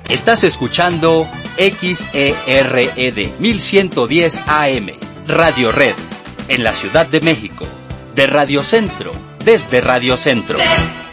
Estás escuchando XERED 1110 AM, Radio Red, en la Ciudad de México, de Radio Centro, desde Radio Centro.